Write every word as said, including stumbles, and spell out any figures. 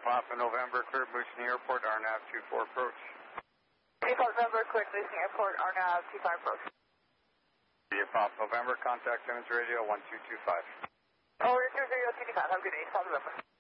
Papa November, clear Bushing Airport, R N A V two four approach. Papa November, clear Bushing Airport, R N A V two five approach. Papa November, contact Simmons Radio one two two five. Oh, two zero two two five, have a good day, Papa November.